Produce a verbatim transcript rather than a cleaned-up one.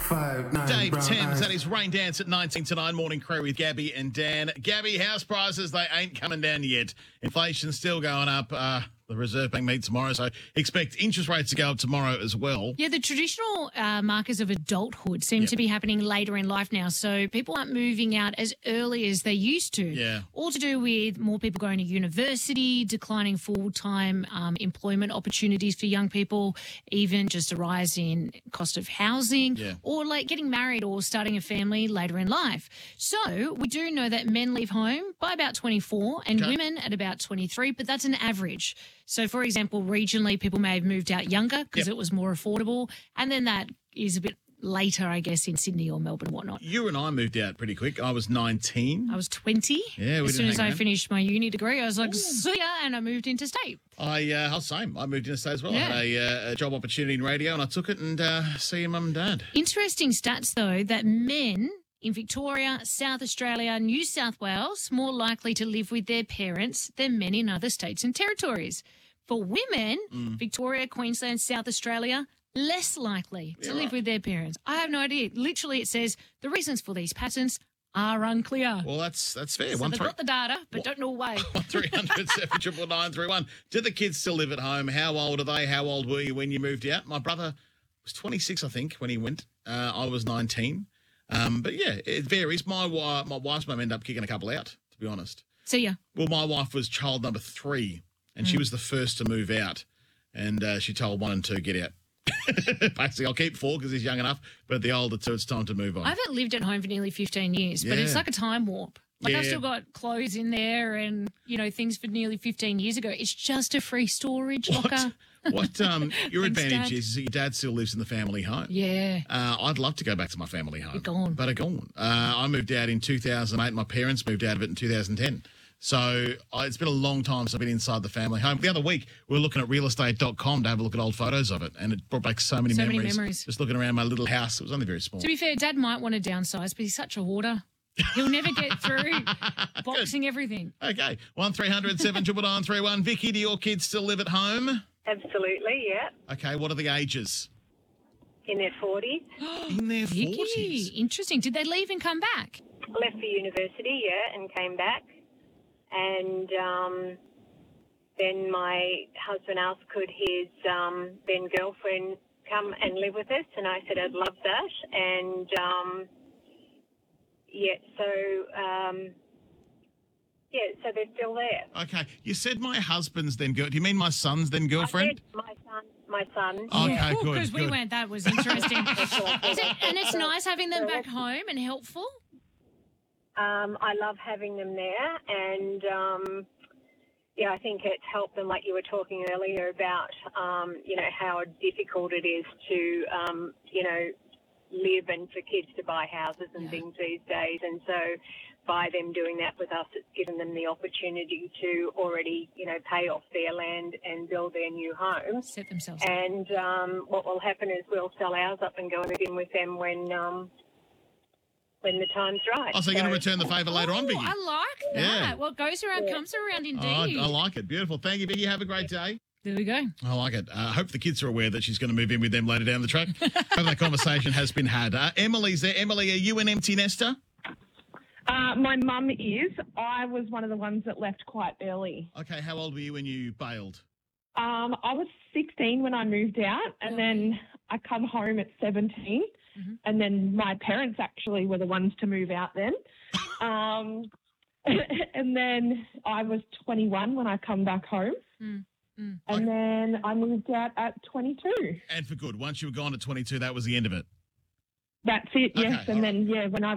Five, nine, Dave brown Thames, eyes. that is Rain Dance at nineteen to nine, Morning Crew with Gabby and Dan. Gabby, house prices, they ain't coming down yet. Inflation's still going up. Uh, the Reserve Bank meet tomorrow, so expect interest rates to go up tomorrow as well. Yeah, the traditional uh, markers of adulthood seem Yep. to be happening later in life now. So people aren't moving out as early as they used to. Yeah. All to do with more people going to university, declining full-time um, employment opportunities for young people, even just a rise in cost of housing, Yeah. or like getting married or starting a family later in life. So we do know that men leave home by about twenty-four and Okay. women at about twenty-three, but that's an average. So, for example, regionally, people may have moved out younger because Yep. it was more affordable. And then that is a bit later, I guess, in Sydney or Melbourne and whatnot. You and I moved out pretty quick. I was nineteen. I was twenty. Yeah, we As soon didn't as hang I around. finished my uni degree, I was like, see ya, and I moved into state. I, uh, I was same. I moved interstate as well. I Yeah. had a, uh, a job opportunity in radio, and I took it and uh, see your mum and dad. Interesting stats, though, that men in Victoria, South Australia, New South Wales, more likely to live with their parents than men in other states and territories. For women, Mm. Victoria, Queensland, South Australia, less likely to Yeah, live right. with their parents. I have no idea. Literally, it says the reasons for these patterns are unclear. Well, that's that's fair. so One they've three. got the data, but don't know why. three hundred seven triple nine three one. Do the kids still live at home? How old are they? How old were you when you moved out? My brother was twenty-six, I think, when he went. Uh, I was nineteen. Um, but yeah, it varies. My wife, my wife's mum ended up kicking a couple out, to be honest. See ya. Well, my wife was child number three, and Mm. she was the first to move out. And uh, she told one and two, get out. Basically, I'll keep four because he's young enough, but the older two, it's time to move on. I haven't lived at home for nearly fifteen years, but it's Yeah. like a time warp. Like I've Yeah. still got clothes in there and, you know, things for nearly fifteen years ago. It's just a free storage locker. What um, your Thanks, advantage Dad. is that your dad still lives in the family home. Yeah. Uh, I'd love to go back to my family home. You're gone. But I'm gone. Uh, I moved out in two thousand eight. My parents moved out of it in two thousand ten. So uh, it's been a long time since I've been inside the family home. The other week, we were looking at real estate dot com to have a look at old photos of it, and it brought back so many, So many memories. memories. Just looking around my little house. It was only very small. To be fair, Dad might want to downsize, but he's such a hoarder. He'll never get through boxing everything. Okay. one three hundred seven nine nine three one. Vicky, do your kids still live at home? Absolutely, yeah. Okay. What are the ages? In their forties. In their Vicky, forties. interesting. Did they leave and come back? Left for university, yeah, and came back. And um, then my husband asked, could his um, then girlfriend come and live with us? And I said, I'd love that. And, um, yeah, so, um, yeah, so they're still there. Okay. You said my husband's then girl. Do you mean my son's then I girlfriend? said my son, my son. Okay, good. Because we good. went, that was interesting. That's what I Is it, thought. and it's nice having them So back that's- home and helpful? Um, I love having them there, and um, yeah, I think it's helped them, like you were talking earlier about, um, you know, how difficult it is to, um, you know, live and for kids to buy houses and Yeah. things these days. And so by them doing that with us, it's given them the opportunity to already, you know, pay off their land and build their new home. Set themselves up. And um, what will happen is we'll sell ours up and go and live in with them when um, when the time's right. Oh, so you're going to So- return the favour later on, Oh, Vicky? I like that. Yeah. What goes around Yeah. comes around Oh, I, indeed. I like it. Beautiful. Thank you, Vicky. Have a great day. There we go. I like it. I uh, hope the kids are aware that she's going to move in with them later down the track. Hope that conversation has been had. Uh, Emily's there. Emily, are you an empty nester? Uh, my mum is. I was one of the ones that left quite early. Okay, how old were you when you bailed? Um, I was sixteen when I moved out, and then I come home at seventeen, Mhm. and then my parents actually were the ones to move out then. um, and then I was twenty-one when I come back home, Mm, mm. and then I moved out at twenty-two. And for good. Once you were gone at twenty-two, that was the end of it. That's it, yes. Okay, and all then, yeah, when I